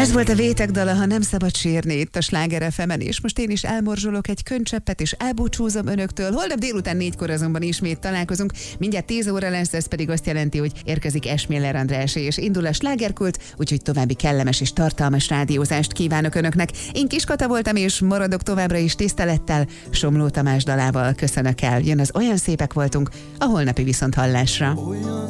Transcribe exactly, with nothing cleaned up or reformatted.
Ez volt a Vétek dala, ha nem szabad sírni itt a Sláger ef emen, és most én is elmorzsolok egy könycseppet, és elbúcsúzom önöktől. Holnap délután négykor azonban ismét találkozunk. Mindjárt tíz óra lesz, ez pedig azt jelenti, hogy érkezik Esmiller András, és indul a slágerkult, úgyhogy további kellemes és tartalmas rádiózást kívánok önöknek. Én Kiskata voltam, és maradok továbbra is tisztelettel. Somló Tamás dalával köszönök el. Jön az Olyan szépek voltunk, a holnapi viszonthallásra.